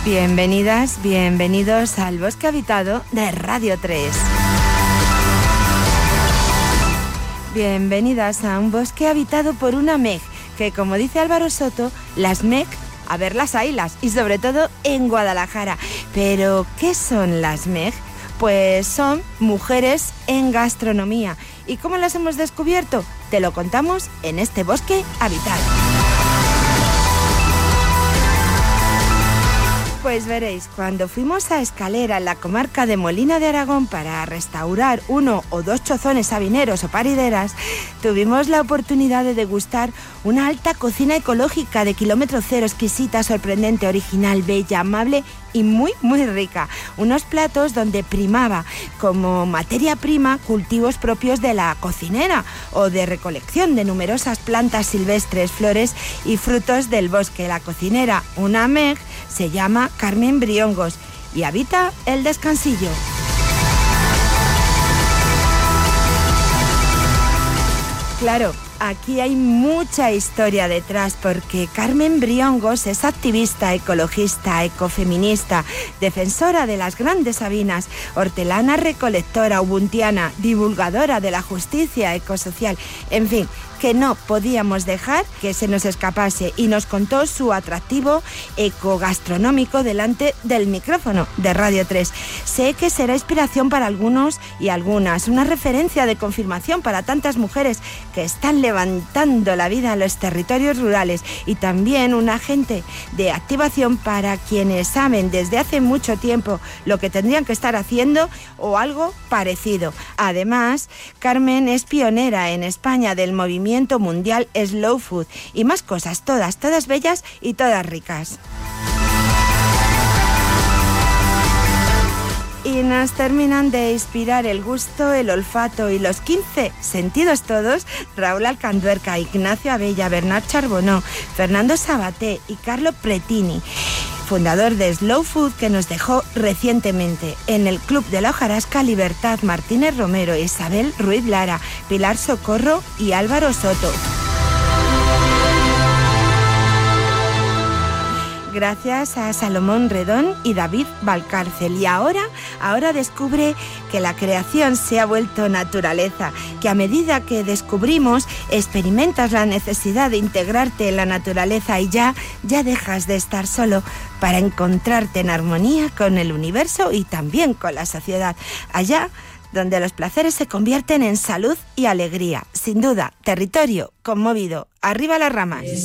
Bienvenidas, bienvenidos al Bosque Habitado de Radio 3. Bienvenidas a un bosque habitado por una MEG, que como dice Álvaro Soto, las MEG, a ver, las haylas, y sobre todo en Guadalajara. Pero, ¿qué son las MEG? Pues son mujeres en gastronomía. ¿Y cómo las hemos descubierto? Te lo contamos en este Bosque Habitado. Pues veréis, cuando fuimos a Escalera, en la comarca de Molina de Aragón, para restaurar 1 o 2 chozones sabineros o parideras, tuvimos la oportunidad de degustar una alta cocina ecológica de kilómetro cero, exquisita, sorprendente, original, bella, amable y muy, muy rica. Unos platos donde primaba como materia prima cultivos propios de la cocinera o de recolección de numerosas plantas silvestres, flores y frutos del bosque. La cocinera, una MEG, se llama Carmen Briongos y habita El Descansillo. Claro, aquí hay mucha historia detrás porque Carmen Briongos es activista, ecologista, ecofeminista, defensora de las grandes sabinas, hortelana recolectora, ubuntiana, divulgadora de la justicia ecosocial, en fin, que no podíamos dejar que se nos escapase y nos contó su atractivo ecogastronómico delante del micrófono de Radio 3. Sé que será inspiración para algunos y algunas, una referencia de confirmación para tantas mujeres que están levantando la vida en los territorios rurales y también un agente de activación para quienes saben desde hace mucho tiempo lo que tendrían que estar haciendo o algo parecido. Además, Carmen es pionera en España del movimiento mundial Slow Food y más cosas, todas bellas y todas ricas. Y nos terminan de inspirar el gusto, el olfato y los 15 sentidos todos Raúl Alcanduerca, Ignacio Abella, Bernard Charbonneau, Fernando Sabaté y Carlo Pretini, fundador de Slow Food, que nos dejó recientemente. En el Club de la Hojarasca, Libertad Martínez Romero, Isabel Ruiz Lara, Pilar Socorro y Álvaro Soto. Gracias a Salomón Redón y David Valcárcel. Y ahora descubre que la creación se ha vuelto naturaleza, que a medida que descubrimos, experimentas la necesidad de integrarte en la naturaleza y ya dejas de estar solo para encontrarte en armonía con el universo y también con la sociedad. Allá donde los placeres se convierten en salud y alegría. Sin duda, territorio conmovido. Arriba las ramas.